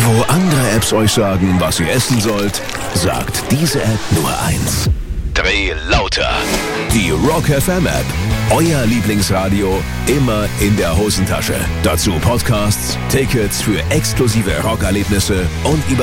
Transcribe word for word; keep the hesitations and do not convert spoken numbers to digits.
Wo andere Apps euch sagen, was ihr essen sollt, sagt diese App nur eins. Dreh lauter. Die Rock F M App. Euer Lieblingsradio immer in der Hosentasche. Dazu Podcasts, Tickets für exklusive Rockerlebnisse und über